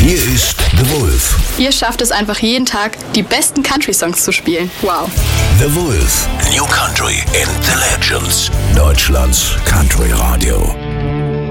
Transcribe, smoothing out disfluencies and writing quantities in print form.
Hier ist The Wolf. Ihr schafft es einfach jeden Tag, die besten Country-Songs zu spielen. Wow. The Wolf. New Country in the Legends. Deutschlands Country Radio.